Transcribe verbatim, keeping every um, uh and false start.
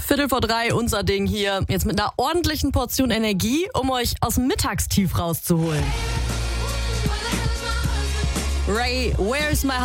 Viertel vor drei, unser Ding hier. Jetzt mit einer ordentlichen Portion Energie, um euch aus dem Mittagstief rauszuholen. Ray, where's my